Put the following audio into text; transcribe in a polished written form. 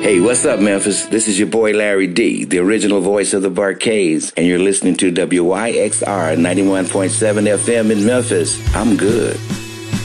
Hey, what's up, Memphis? This is your boy Larry D, the original voice of the Barcades, and you're listening to WYXR 91.7 FM in Memphis. I'm good.